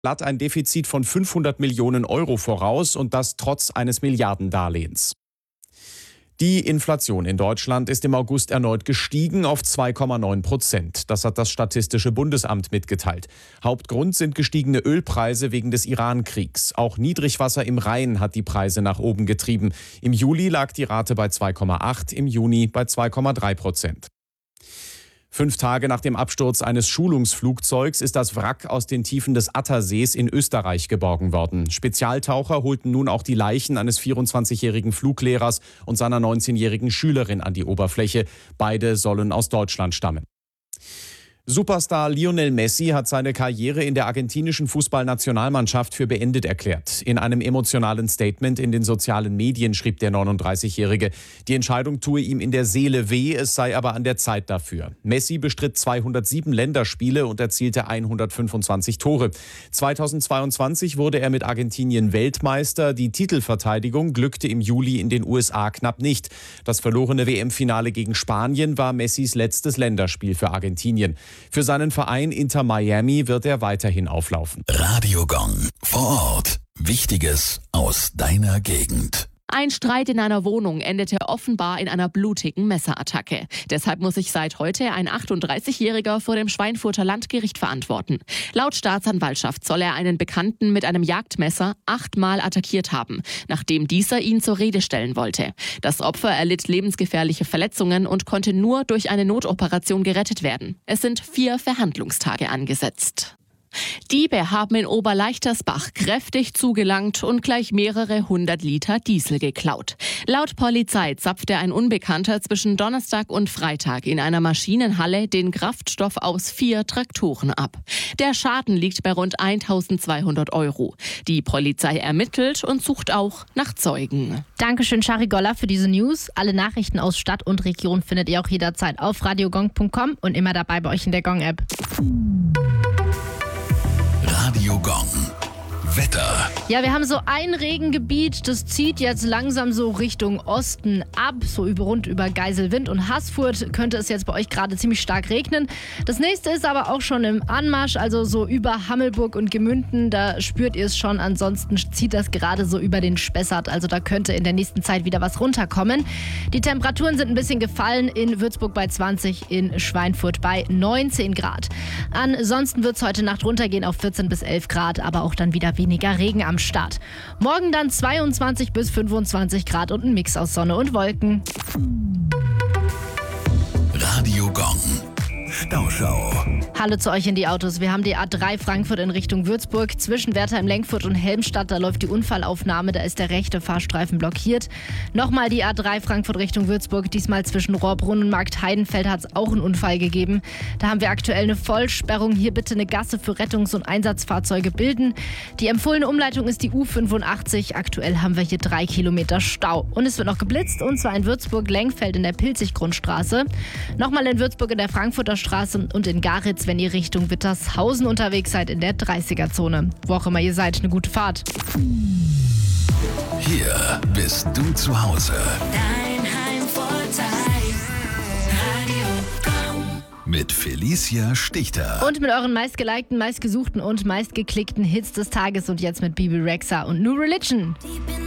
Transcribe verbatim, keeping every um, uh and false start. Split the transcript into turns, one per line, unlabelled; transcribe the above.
Blatt ein Defizit von fünfhundert Millionen Euro voraus und das trotz eines Milliardendarlehens. Die Inflation in Deutschland ist im August erneut gestiegen auf zwei Komma neun Prozent. Das hat das Statistische Bundesamt mitgeteilt. Hauptgrund sind gestiegene Ölpreise wegen des Iran-Kriegs. Auch Niedrigwasser im Rhein hat die Preise nach oben getrieben. Im Juli lag die Rate bei zwei Komma acht, im Juni bei zwei Komma drei Prozent. Fünf Tage nach dem Absturz eines Schulungsflugzeugs ist das Wrack aus den Tiefen des Attersees in Österreich geborgen worden. Spezialtaucher holten nun auch die Leichen eines vierundzwanzigjährigen Fluglehrers und seiner neunzehnjährigen Schülerin an die Oberfläche. Beide sollen aus Deutschland stammen. Superstar Lionel Messi hat seine Karriere in der argentinischen Fußballnationalmannschaft für beendet erklärt. In einem emotionalen Statement in den sozialen Medien schrieb der neununddreißigjährige, die Entscheidung tue ihm in der Seele weh, es sei aber an der Zeit dafür. Messi bestritt zweihundertsieben Länderspiele und erzielte hundertfünfundzwanzig Tore. zweitausendzweiundzwanzig wurde er mit Argentinien Weltmeister. Die Titelverteidigung glückte im Juli in den U S A knapp nicht. Das verlorene W M-Finale gegen Spanien war Messis letztes Länderspiel für Argentinien. Für seinen Verein Inter Miami wird er weiterhin auflaufen.
Radio Gong. Vor Ort. Wichtiges aus deiner Gegend.
Ein Streit in einer Wohnung endete offenbar in einer blutigen Messerattacke. Deshalb muss sich seit heute ein achtunddreißigjähriger vor dem Schweinfurter Landgericht verantworten. Laut Staatsanwaltschaft soll er einen Bekannten mit einem Jagdmesser achtmal attackiert haben, nachdem dieser ihn zur Rede stellen wollte. Das Opfer erlitt lebensgefährliche Verletzungen und konnte nur durch eine Notoperation gerettet werden. Es sind vier Verhandlungstage angesetzt. Diebe haben in Oberleichtersbach kräftig zugelangt und gleich mehrere hundert Liter Diesel geklaut. Laut Polizei zapfte ein Unbekannter zwischen Donnerstag und Freitag in einer Maschinenhalle den Kraftstoff aus vier Traktoren ab. Der Schaden liegt bei rund eintausendzweihundert Euro. Die Polizei ermittelt und sucht auch nach Zeugen.
Dankeschön, Shari Goller, für diese News. Alle Nachrichten aus Stadt und Region findet ihr auch jederzeit auf radiogong punkt com und immer dabei bei euch in der Gong-App.
Radio Gong. Wetter.
Ja, wir haben so ein Regengebiet, das zieht jetzt langsam so Richtung Osten ab. So über, rund über Geiselwind und Haßfurt könnte es jetzt bei euch gerade ziemlich stark regnen. Das nächste ist aber auch schon im Anmarsch, also so über Hammelburg und Gemünden. Da spürt ihr es schon, ansonsten zieht das gerade so über den Spessart. Also da könnte in der nächsten Zeit wieder was runterkommen. Die Temperaturen sind ein bisschen gefallen, in Würzburg bei zwanzig, in Schweinfurt bei neunzehn Grad. Ansonsten wird es heute Nacht runtergehen auf vierzehn bis elf Grad, aber auch dann wieder weniger Regen am Start. Morgen dann zweiundzwanzig bis fünfundzwanzig Grad und ein Mix aus Sonne und Wolken.
Radio Gong. Stauschau.
Hallo zu euch in die Autos. Wir haben die A drei Frankfurt in Richtung Würzburg. Zwischen Wertheim-Lenkfurt und Helmstadt, da läuft die Unfallaufnahme. Da ist der rechte Fahrstreifen blockiert. Nochmal die A drei Frankfurt Richtung Würzburg. Diesmal zwischen Rohrbrunn und Marktheidenfeld hat es auch einen Unfall gegeben. Da haben wir aktuell eine Vollsperrung. Hier bitte eine Gasse für Rettungs- und Einsatzfahrzeuge bilden. Die empfohlene Umleitung ist die U fünfundachtzig. Aktuell haben wir hier drei Kilometer Stau. Und es wird noch geblitzt, und zwar in Würzburg-Lenkfeld in der Pilzig-Grundstraße. Nochmal in Würzburg in der Frankfurter Straße und in Garitz, wenn ihr Richtung Wittershausen unterwegs seid, in der dreißiger-Zone. Wo auch immer ihr seid, eine gute Fahrt.
Hier bist du zu Hause.
Dein Heimvorteil. Radio Gong.
Mit Felicia Stichter.
Und mit euren meistgelikten, meistgesuchten und meistgeklickten Hits des Tages und jetzt mit Bibi Rexha und New Religion.
Deep in